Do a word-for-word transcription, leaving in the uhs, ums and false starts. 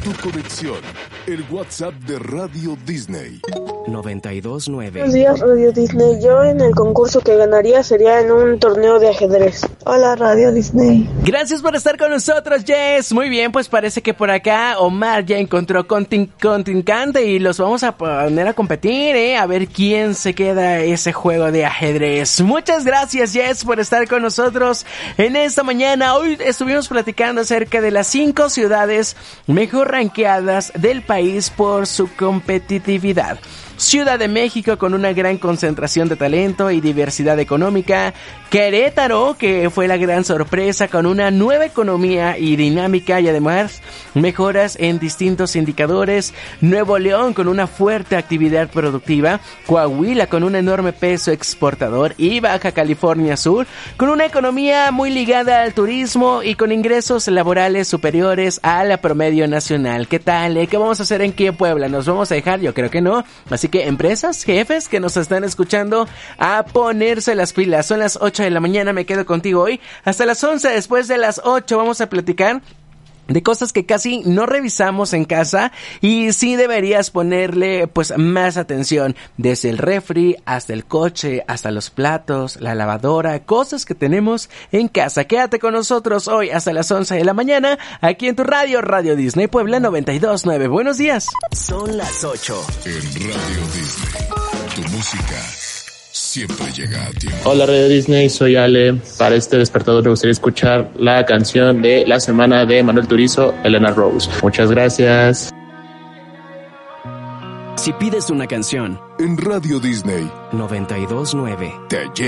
tu conexión. El WhatsApp de Radio Disney. noventa y dos nueve. Buenos días, Radio Disney. Yo en el concurso que ganaría sería en un torneo de ajedrez. Hola, Radio Disney. Gracias por estar con nosotros, Jess. Muy bien, pues parece que por acá Omar ya encontró contin- contrincante y los vamos a poner a competir, ¿eh? A ver quién se queda ese juego de ajedrez. Muchas gracias, Jess, por estar con nosotros en esta mañana. Hoy estuvimos platicando acerca de las cinco ciudades mejor rankeadas del país por su competitividad. Ciudad de México, con una gran concentración de talento y diversidad económica. Querétaro, que fue la gran sorpresa, con una nueva economía y dinámica y además mejoras en distintos indicadores. Nuevo León, con una fuerte actividad productiva. Coahuila, con un enorme peso exportador. Y Baja California Sur, con una economía muy ligada al turismo y con ingresos laborales superiores a la promedio nacional. ¿Qué tal? Eh? ¿Qué vamos a hacer en qué Puebla? ¿Nos vamos a dejar? Yo creo que no. Así que empresas, jefes que nos están escuchando, a ponerse las pilas. Son las ocho de la mañana, me quedo contigo hoy hasta las once. Después de las ocho vamos a platicar de cosas que casi no revisamos en casa y sí deberías ponerle pues más atención, desde el refri hasta el coche, hasta los platos, la lavadora, cosas que tenemos en casa. Quédate con nosotros hoy hasta las once de la mañana, aquí en tu radio, Radio Disney Puebla noventa y dos nueve. Buenos días. Son las ocho. En Radio Disney, tu música siempre llega a tiempo. Hola Radio Disney, soy Ale. Para este despertador me gustaría escuchar la canción de la semana de Manuel Turizo, Elena Rose. Muchas gracias. Si pides una canción, En Radio Disney noventa y dos nueve. te llega.